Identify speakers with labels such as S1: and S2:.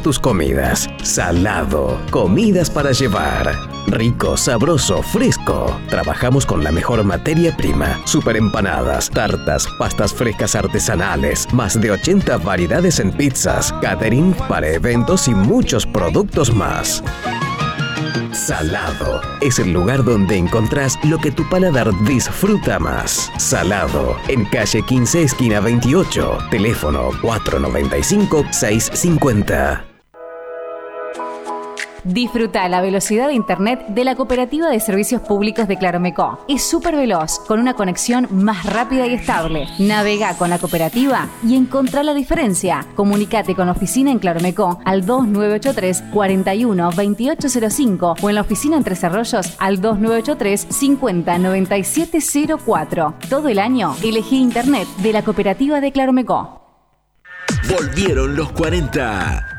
S1: tus comidas. Salado, comidas para llevar. Rico, sabroso, fresco. Trabajamos con la mejor materia prima. Super empanadas, tartas, pastas frescas artesanales. Más de 80 variedades en pizzas, catering para eventos y muchos productos más. Salado es el lugar donde encontrás lo que tu paladar disfruta más. Salado, en calle 15, esquina 28, teléfono 495-650.
S2: Disfruta la velocidad de internet de la Cooperativa de Servicios Públicos de Claromecó. Es súper veloz, con una conexión más rápida y estable. Navega con la cooperativa y encontrá la diferencia. Comunicate con la oficina en Claromecó al 2983 41 2805 o en la oficina en Tres Arroyos al 2983 50 9704. Todo el año elegí internet de la Cooperativa de Claromecó.
S3: Volvieron los 40.